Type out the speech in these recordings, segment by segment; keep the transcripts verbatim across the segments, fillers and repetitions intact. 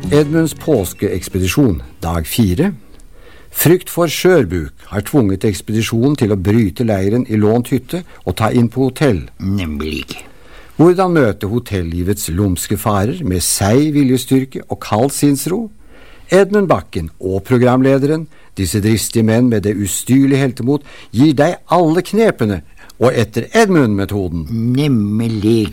Edmunds påskeekspedisjon, dag fire. Frykt for skjørbuk har tvunget ekspedisjonen til å bryte leiren i lånt hytte og ta inn på hotell. Nemlig. Hvordan møte hotellivets lumske farer med seig viljestyrke og kald sinnsro? Edmund Bakken og programlederen, disse dristige menn med det ustyrlige heltemot, gir deg alle knepene, og etter Edmund-metoden. Nemlig.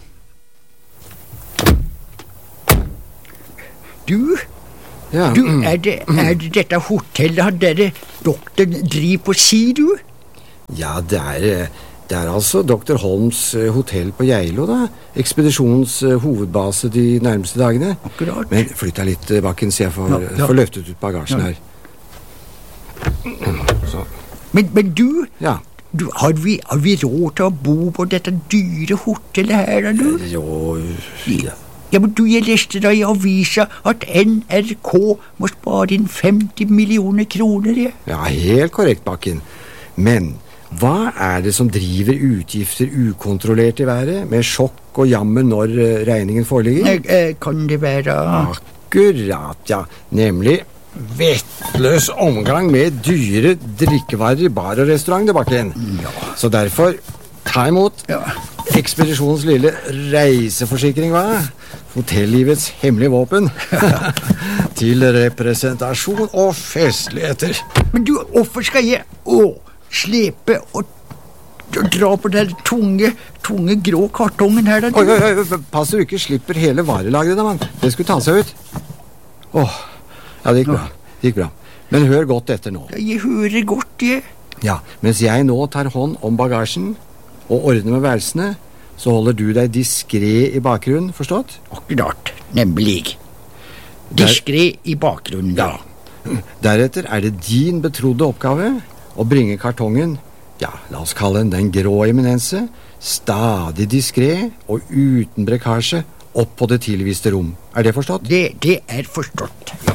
Du, ja, du er, det, er det dette hotellet han dere doktoren driver på, sier du? Ja, det er, det er altså doktor Holms hotell på Geilo, da. Ekspedisjonens hovedbase de nærmeste dagene. Akkurat. Men flytt deg litt, Bakken, så jeg får, ja, ja. får løftet ut bagasjen ja. her. Så. Men, men du, ja. du har, vi, har vi råd til å bo på dette dyre hotellet her, da, du? Jo, ja. Ja, men du, jeg leste da i avisa at N R K må spare inn femti millioner kroner, ja. Ja, helt korrekt, Bakken. Men hva er det som driver utgifter ukontrollert i været, med sjokk og jammer når regningen foreligger? Eh, kan det være... Akkurat, ja. Nemlig vettløs omgang med dyre drikkevarer i bar og restaurant, det, Bakken. Ja. Så derfor, ta imot ja. ekspedisjonens lille reiseforsikring, hva? Hotellivets hemmelige våpen. Til representasjon og festligheter. Men du, hvorfor skal jeg å, slepe og, og dra på den tunge, tunge grå kartongen her, da? Oi, oi, oi, pass du ikke slipper hele varelagret, da, mann. Det skulle ta seg ut. Åh, ja, det gikk bra. Det gikk bra. Men hør godt etter nå. Ja, jeg hører godt, jeg. Ja, mens jeg nå tar hånd om bagasjen og ordner med værelsene, så holder du deg diskret i bakgrunnen, forstått? Akkurat, nemlig. Diskret i bakgrunnen, ja. Deretter er det din betrodde oppgave å bringe kartongen, ja, la oss kalle den den grå eminense, stadig diskret og uten brekkasje opp på det tilviste rom. Er det forstått? Det, det er forstått, ja.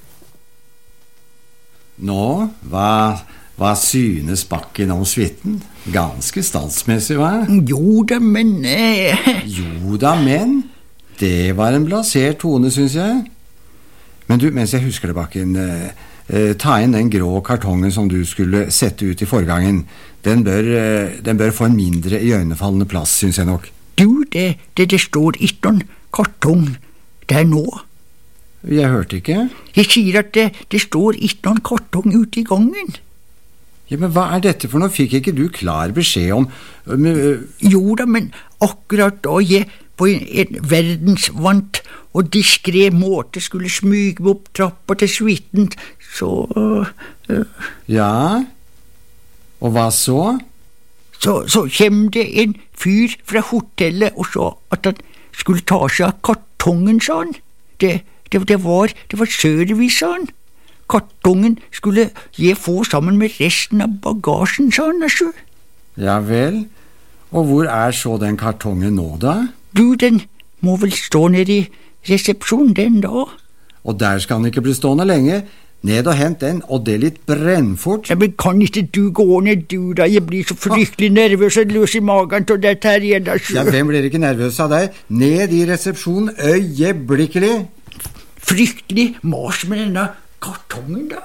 Nå, hva... Hva synes Bakken om suiten? Ganske statsmessig, hva? Jo da, men... Eh... Jo da, men... Det var en blasert tone, synes jeg. Men du, mens jeg husker det, Bakken, eh, eh, ta inn den grå kartongen som du skulle sette ut i forgangen. Den bør, eh, den bør få en mindre iøynefallende plass, synes jeg nok. Du, det, det, det står ikke noen kartong der nå. Jeg hørte ikke. Jeg sier at det, det står ikke noen kartong ute i gangen. Ja, men hva er dette for noe? Fikk ikke du klar beskjed om... Um, uh... Jo da, men akkurat da jeg på en, en verdensvant og diskret måte skulle smyge meg opp trappa til suiten, så... Uh, ja? Og hva så? Så, så kommer det en fyr fra hotellet og sa at han skulle ta seg av kartongen, sa han. Det, det, det var, det var service, sa han. Kartongen skulle jeg få sammen med resten av bagasjen, sa han, altså. Ja vel. Og hvor er så den kartongen nå, da? Du, den må vel stå nede i resepsjonen, den da. Og der skal den ikke bli stående lenge. Ned og hent den, og det litt brennfort. Ja, men kan ikke du gå ned, du da? Jeg blir så fryktelig nervøs og løs i magen til dette her igjen, altså. Ja, hvem blir ikke nervøs av deg? Ned i resepsjonen, øyeblikkelig. Fryktelig mas med denne kartongen, da.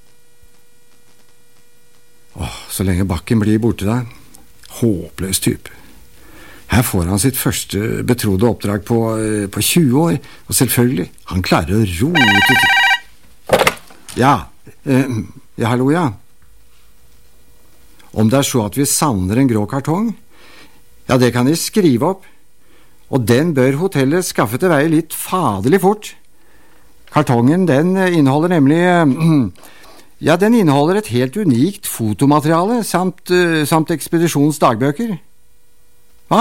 Åh, så lenge Bakken blir borte da. Håpløs type. Her får han sitt første betrodde oppdrag på, på tjue år, og selvfølgelig, han klarer å rote til. Ja, eh, ja, hallo, ja. Om det er så at vi savner en grå kartong, ja, det kan de skrive opp, og den bør hotellet skaffe til veie litt faderlig fort. Kartongen, den inneholder nemlig, ja, den inneholder et helt unikt fotomateriale, samt, samt ekspedisjonens dagbøker. Hva?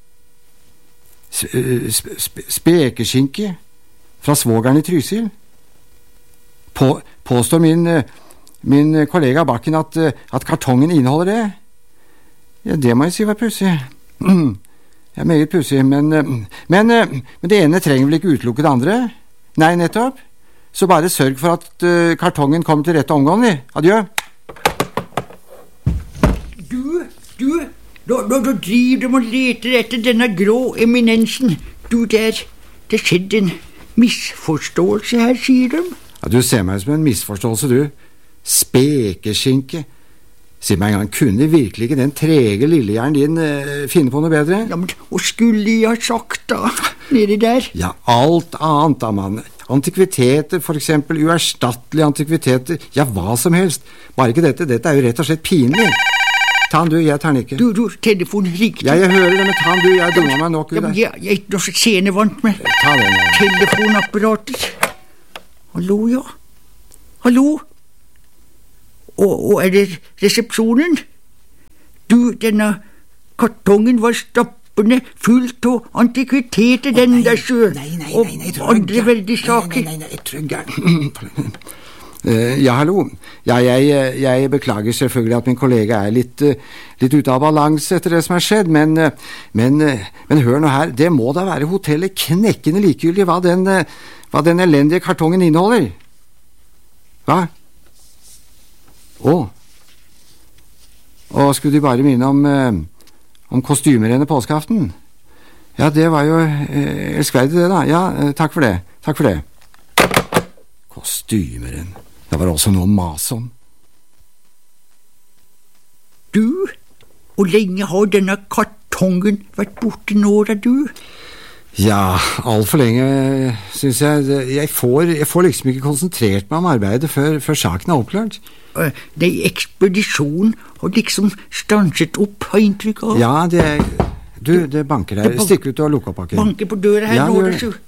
Sp sp spekeskinke fra svogeren i Trysil? På, påstår min, min kollega Bakken at, at kartongen inneholder det? Ja, det må jeg si var pussig. Ja, meget pussig, men, men, men det ene trenger vel ikke utelukke det andre? Nei, nettopp. Så bare sørg for at uh, kartongen kommer til rette omgang. Adjø. Du, du, nå, nå, nå driver de og leter etter denne grå eminensen. Du, der, det skjedde en misforståelse her, sier de. Ja, du ser meg som en misforståelse, du. Spekeskinke. Si meg en gang, kunne virkelig ikke den trege lillehjernen din uh, finne på noe bedre? Ja, men hva skulle jeg ha sagt da, nedi der? Ja, alt annet da, mann. Antikviteter, for eksempel, uerstattelige antikviteter. Ja, hva som helst. Bare ikke dette, dette er jo rett og slett pinlig. Ta den du, jeg tar den ikke. Du, du, telefonen riktig. Ja, jeg hører det, men ta den du, jeg dummer meg nok. Ja, men jeg, jeg er ikke noe så senevant med Ta den, ja. telefonapparatet. Hallo, ja. Hallo? Og, og er det resepsjonen? Du, denne kartongen var stappende fullt av antikviteter, oh, den der sjø. Nei, nei, nei, og nei, nei, andre veldig saker. Nei, nei, nei, jeg tror gærn. Uh, ja, hallo. Ja, jeg, jeg beklager selvfølgelig at min kollega er litt, uh, litt ute av balanse etter det som er skjedd, men, uh, men, uh, men hør nå her, det må da være hotellet knekkende likegyldig hva den, uh, hva den elendige kartongen inneholder. Hva? Å. Og skulle de bare minne om, uh, om kostymerennet påskeaften? Ja, det var jo uh, elskverdig det da. Ja, uh, takk for det. Takk for det. Kostymerenn. Det var også noe å mase om. Du, hvor lenge har denne kartongen vært borte nå da, du? Ja, alt for lenge, synes jeg. Jeg får, jeg får liksom ikke konsentrert meg om arbeidet før, før saken er oppklart. Nei, ekspedisjonen har liksom stanset opp, har inntrykk av. Ja, det er... Du, det banker der. Stikk ut og lukk opp pakken. Banker på døra her, ja, nå, det så.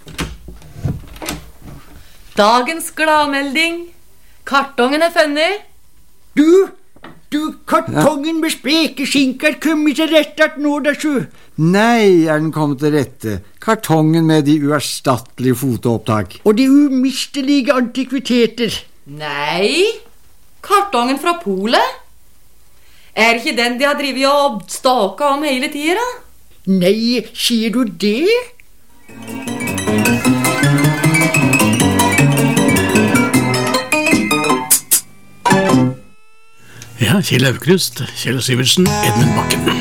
Dagens gladmelding. Kartongen er funnet. Du, du, kartongen med spekeskinke er kommet til rette nå, da, så. Nei, er den kommet til rette. Kartongen med de uerstattelige fotoopptak. Og de umistelige antikviteter. Nei, kartongen fra Polet. Er ikke den de har drivet og staka om hele tida? Nei, sier du det? Ja, Kjell Aukrust, Kjell Syvertsen, Edmund Bakken.